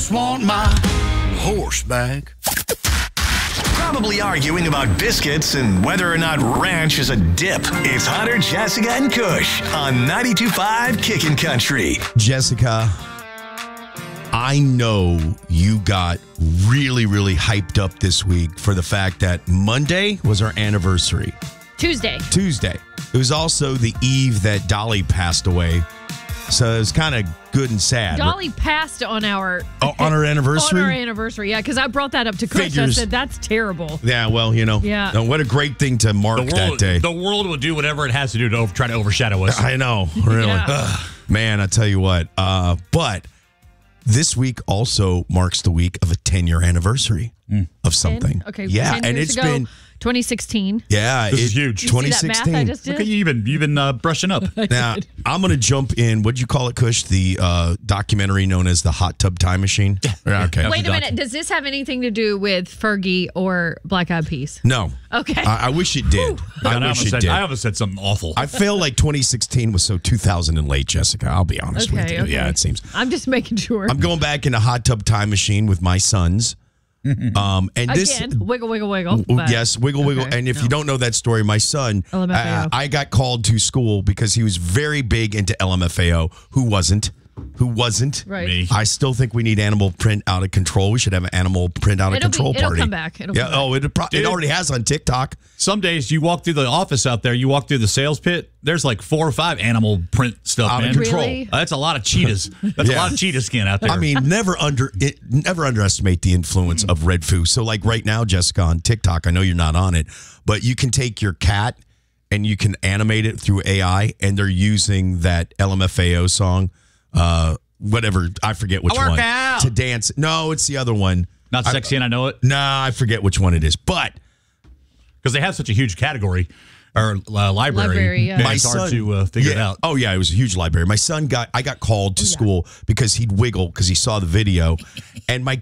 just want my horse back. Probably arguing about biscuits and whether or not ranch is a dip. It's Hunter, Jessica, and Kush on 92.5 Kickin' Country. Jessica, I know you got really, really hyped up this week for the fact that Monday was our anniversary. Tuesday. It was also the eve that Dolly passed away. So it was kind of good and sad. Dolly passed on our... on our anniversary? On our anniversary, yeah, because I brought that up to Kush. Figures. I said, that's terrible. Yeah, well, you know. Yeah. What a great thing to mark that day. The world will do whatever it has to do to try to overshadow us. I know, really. Yeah. Man, I tell you what. But this week also marks the week of a 10-year anniversary of something. Okay. Yeah, 10 and years it's ago, been... 2016. This is huge. You see that math I 2016. just did? Look at you even brushing up. Now, I'm going to jump in. What'd you call it, Kush? The documentary known as the Hot Tub Time Machine? Okay. Wait a minute. Does this have anything to do with Fergie or Black Eyed Peas? No. Okay. I wish it did. I wish it did. I almost said something awful. I feel like 2016 was so 2000 and late, Jessica. I'll be honest with you. Okay. Yeah, it seems. I'm just making sure. I'm going back in a Hot Tub Time Machine with my sons. And this Again, wiggle, wiggle, wiggle. yes, wiggle, wiggle. Okay, And if you don't know that story, my son, LMFAO. I got called to school because he was very big into LMFAO. Who wasn't? Right. Me. I still think we need animal print out of control. We should have an animal print out of control it'll party. come back. It'll come back. It already has on TikTok. Some days you walk through the office out there, you walk through the sales pit, there's like 4 or 5 animal print stuff, Out of man. control. Really? That's a lot of cheetahs. That's a lot of cheetah skin out there. I mean, never underestimate the influence of Red Foo. So, like right now, Jessica, on TikTok, I know you're not on it, but you can take your cat and you can animate it through AI, and they're using that LMFAO song, whatever, I forget which I work one, out. to dance. No, it's the other one. Not sexy, and I know it. Nah, I forget which one it is, but Because they have such a huge category or library. Library, yeah. It's hard to figure it out. Oh yeah, it was a huge library. My son I got called to school because he'd wiggle because he saw the video, and my